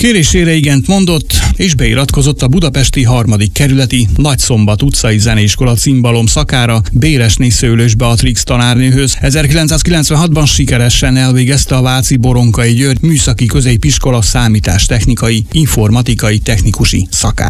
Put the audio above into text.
Kérésére igent mondott, és beiratkozott a budapesti 3. kerületi Nagyszombat utcai zeneiskola cimbalom szakára Béresné Szőlős Beatrix tanárnőhöz. 1996-ban sikeresen elvégezte a váci Boronkai György Műszaki Középiskola számítástechnikai, informatikai technikusi szakát.